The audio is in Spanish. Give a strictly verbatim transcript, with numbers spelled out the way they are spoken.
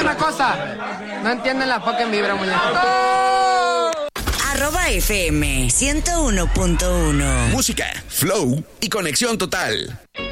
una cosa. No entienden la fucking vibra, muñeco. Arroba F M ciento uno punto uno. Música, flow y conexión total.